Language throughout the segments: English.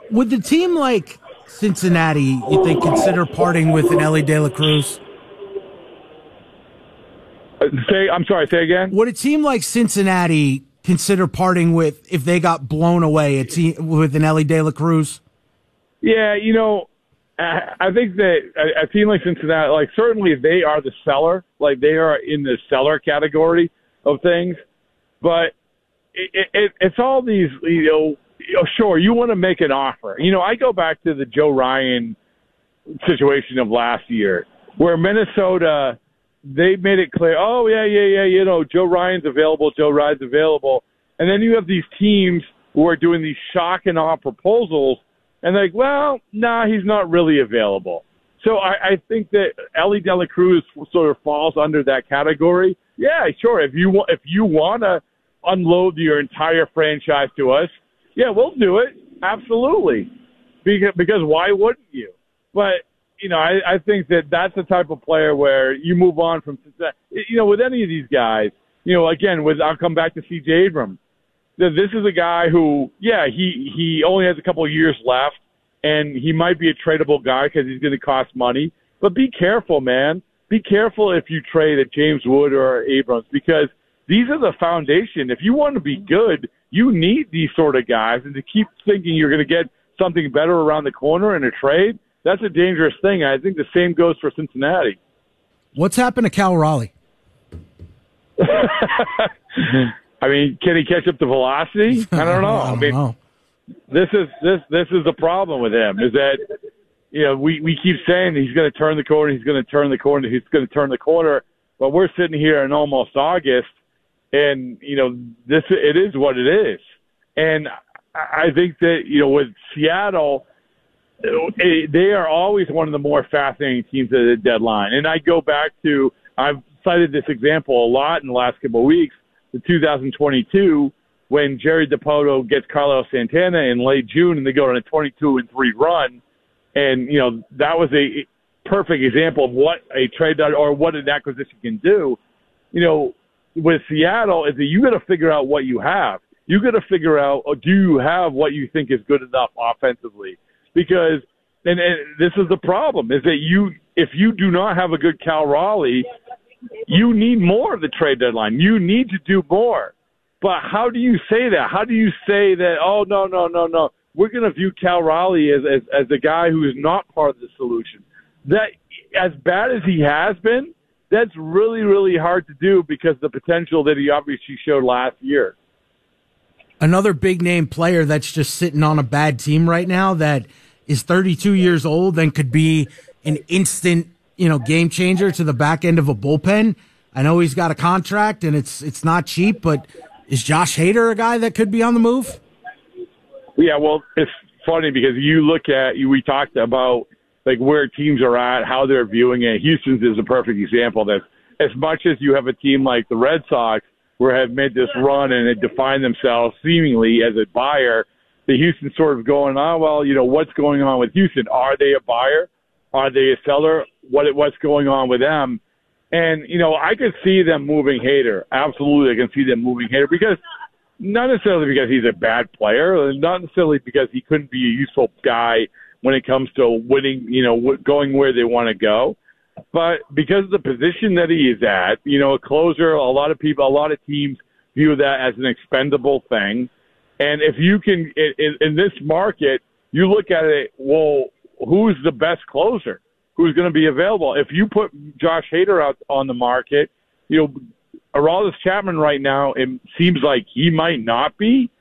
Would the team like Cincinnati, you think, consider parting with an Ellie De La Cruz? I'm sorry, say again? Would a team like Cincinnati consider parting with, if they got blown away, with an Ellie De La Cruz? Yeah, I think that a team like Cincinnati, like certainly they are the seller, like they are in the seller category of things, but it's all these, sure, you want to make an offer. I go back to the Joe Ryan situation of last year where Minnesota, they made it clear, oh, yeah, Joe Ryan's available, and then you have these teams who are doing these shock and awe proposals, and they're like, well, nah, he's not really available. So I think that Ellie De La Cruz sort of falls under that category. Yeah, sure, if you want to unload your entire franchise to us, yeah, we'll do it, absolutely, because why wouldn't you? But I think that that's the type of player where you move on from Cincinnati. With any of these guys, again, I'll come back to C.J. Abrams. This is a guy who, yeah, he only has a couple of years left, and he might be a tradable guy because he's going to cost money. But be careful, man. Be careful if you trade a James Wood or Abrams, because these are the foundation. If you want to be good, you need these sort of guys, and to keep thinking you're going to get something better around the corner in a trade, that's a dangerous thing. I think the same goes for Cincinnati. What's happened to Cal Raleigh? I mean, can he catch up to velocity? I don't know. I don't know. This is the problem with him, is that we keep saying he's going to turn the corner, but we're sitting here in almost August, and it is what it is. And I think that with Seattle, they are always one of the more fascinating teams at the deadline. And I go back to, I've cited this example a lot in the last couple of weeks, the 2022, when Jerry Dipoto gets Carlos Santana in late June and they go on a 22-3 run. And, that was a perfect example of what a trade or what an acquisition can do. With Seattle, is that you got to figure out what you have. You got to figure out, do you have what you think is good enough offensively? Because, and this is the problem, is that if you do not have a good Cal Raleigh, you need more of the trade deadline. You need to do more. But how do you say that? How do you say that, oh, no, we're going to view Cal Raleigh as the guy who is not part of the solution? That, as bad as he has been, that's really, really hard to do because of the potential that he obviously showed last year. Another big-name player that's just sitting on a bad team right now that is 32 years old and could be an instant, game changer to the back end of a bullpen. I know he's got a contract and it's not cheap, but is Josh Hader a guy that could be on the move? Yeah, well, it's funny because we talked about like where teams are at, how they're viewing it. Houston's is a perfect example of this. As much as you have a team like the Red Sox, where have made this run and it defined themselves seemingly as a buyer, the Houston sort of going, what's going on with Houston? Are they a buyer? Are they a seller? What's going on with them? And, I could see them moving Hader. Absolutely, I can see them moving Hader because not necessarily because he's a bad player, not necessarily because he couldn't be a useful guy when it comes to winning, going where they want to go. But because of the position that he is at, a closer, a lot of teams view that as an expendable thing. And if you can, in this market, you look at it, well, who's the best closer? Who's going to be available? If you put Josh Hader out on the market, Aroldis Chapman right now, it seems like he might not be.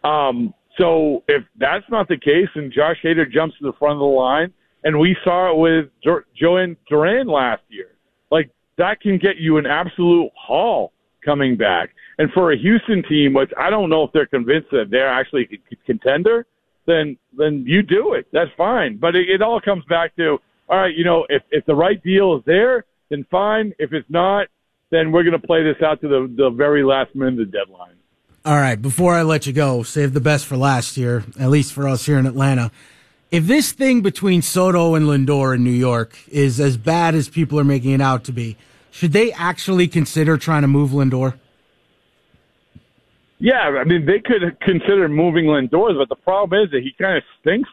So if that's not the case, and Josh Hader jumps to the front of the line, and we saw it with Joan Duran last year. Like, that can get you an absolute haul coming back. And for a Houston team, which I don't know if they're convinced that they're actually a contender, then you do it. That's fine. But it all comes back to, all right, if the right deal is there, then fine. If it's not, then we're going to play this out to the very last minute of the deadline. All right, before I let you go, save the best for last here, at least for us here in Atlanta. If this thing between Soto and Lindor in New York is as bad as people are making it out to be, should they actually consider trying to move Lindor? Yeah, I mean, they could consider moving Lindor, but the problem is that he kind of stinks